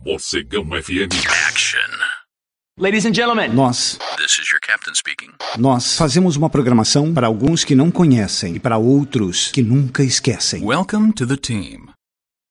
Morcegão FM. Action. Ladies and gentlemen, This is your captain speaking. Nós fazemos uma programação para alguns que não conhecem e para outros que nunca esquecem. Welcome to the team.